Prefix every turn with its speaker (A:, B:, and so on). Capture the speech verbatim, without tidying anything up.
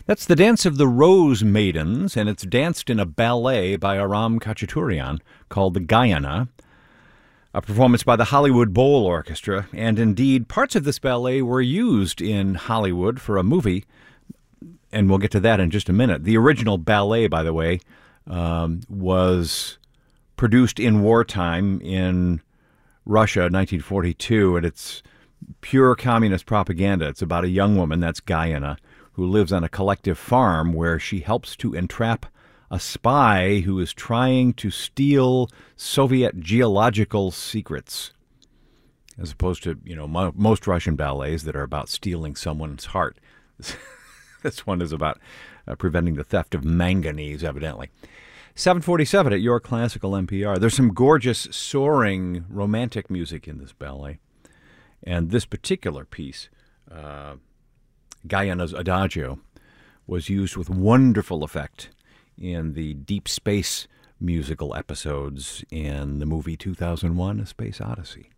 A: That's the Dance of the Rose Maidens, and it's danced in a ballet by Aram Khachaturian called the Gayana, a performance by the Hollywood Bowl Orchestra. And indeed, parts of this ballet were used in Hollywood for a movie, and we'll get to that in just a minute. The original ballet, by the way, um, was produced in wartime in Russia, nineteen forty-two, and it's pure communist propaganda. It's about a young woman, that's Gayana, who lives on a collective farm where she helps to entrap a spy who is trying to steal Soviet geological secrets, as opposed to, you know, mo- most Russian ballets that are about stealing someone's heart. This one is about uh, preventing the theft of manganese, evidently. seven forty-seven at your classical N P R. There's some gorgeous, soaring, romantic music in this ballet. And this particular piece, uh, Gayana's Adagio, was used with wonderful effect in the deep space musical episodes in the movie two thousand one: A Space Odyssey.